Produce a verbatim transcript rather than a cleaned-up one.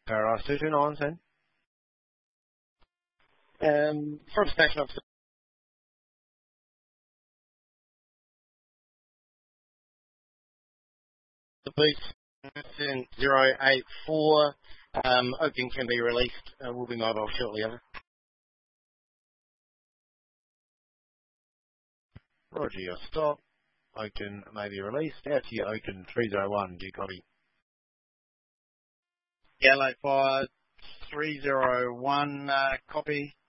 Paradise two two nine, ten. Um, from station officer. The police zero eight four. Um, Oakton can be released. Uh, will be mobile shortly. Over. Roger your stop. Oakton may be released. Out to you, Oakton three zero one. Do you copy? Yellow fire three zero one. Uh, copy.